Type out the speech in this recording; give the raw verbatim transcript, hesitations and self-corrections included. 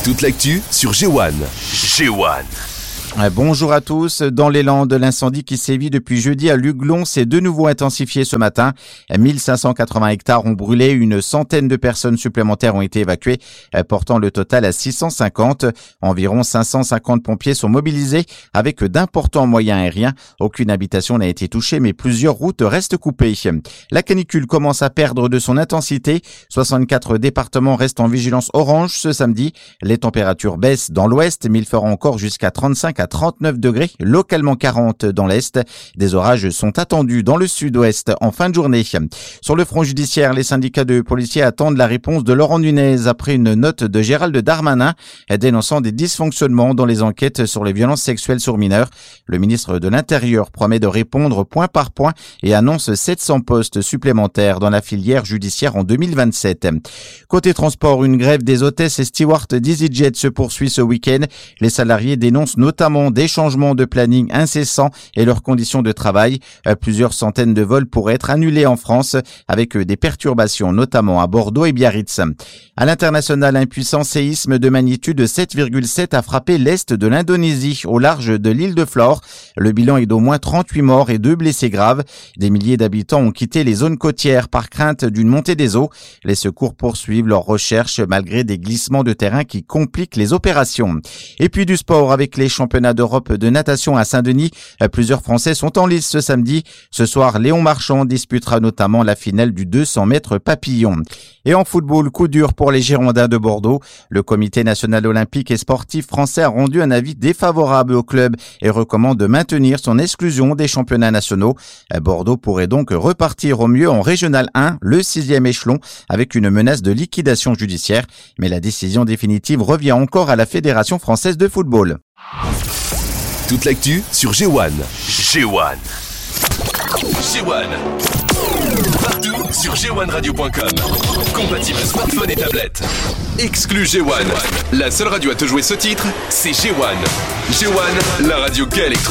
Toute l'actu sur G un. G un. Bonjour à tous. Dans les Landes, l'incendie qui sévit depuis jeudi à Luglon s'est de nouveau intensifié ce matin. mille cinq cent quatre-vingts hectares ont brûlé, une centaine de personnes supplémentaires ont été évacuées, portant le total à six cent cinquante. Environ cinq cent cinquante pompiers sont mobilisés avec d'importants moyens aériens. Aucune habitation n'a été touchée, mais plusieurs routes restent coupées. La canicule commence à perdre de son intensité. soixante-quatre départements restent en vigilance orange ce samedi. Les températures baissent dans l'ouest, mais il fera encore jusqu'à trente-cinq à trente-neuf degrés, localement quarante dans l'est. Des orages sont attendus dans le sud-ouest en fin de journée. Sur le front judiciaire, les syndicats de policiers attendent la réponse de Laurent Nunez après une note de Gérald Darmanin dénonçant des dysfonctionnements dans les enquêtes sur les violences sexuelles sur mineurs. Le ministre de l'Intérieur promet de répondre point par point et annonce sept cents postes supplémentaires dans la filière judiciaire en deux mille vingt-sept. Côté transport, une grève des hôtesses et stewards d'EasyJet se poursuit ce week-end. Les salariés dénoncent notamment des changements de planning incessants et leurs conditions de travail. Plusieurs centaines de vols pourraient être annulés en France avec des perturbations notamment à Bordeaux et Biarritz. À l'international, un puissant séisme de magnitude sept virgule sept a frappé l'est de l'Indonésie au large de l'île de Flore. Le bilan est d'au moins trente-huit morts et deux blessés graves. Des milliers d'habitants ont quitté les zones côtières par crainte d'une montée des eaux. Les secours poursuivent leurs recherches malgré des glissements de terrain qui compliquent les opérations. Et puis du sport avec les championnats d'Europe de natation à Saint-Denis. Plusieurs Français sont en lice ce samedi. Ce soir, Léon Marchand disputera notamment la finale du deux cents mètres papillon. Et en football, coup dur pour les Girondins de Bordeaux. Le comité national olympique et sportif français a rendu un avis défavorable au club et recommande de maintenir son exclusion des championnats nationaux. Bordeaux pourrait donc repartir au mieux en Régional un, le sixième échelon, avec une menace de liquidation judiciaire. Mais la décision définitive revient encore à la Fédération française de football. Toute l'actu sur G un. G un. G un. Partout sur G un radio point com. Compatible smartphone et tablette. Exclu G un. La seule radio à te jouer ce titre, c'est G un. G un, la radio qu'elle est